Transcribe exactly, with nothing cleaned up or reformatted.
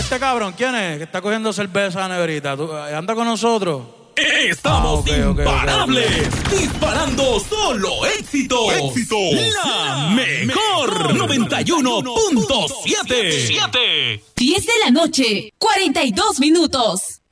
este cabrón, ¿quién es? Que está cogiendo cerveza a la neverita. ¿Tú, anda con nosotros? Estamos ah, okay, imparables, okay, okay. disparando solo éxitos. ¡Éxitos! La mejor noventa y uno punto siete. diez de la noche, cuarenta y dos minutos.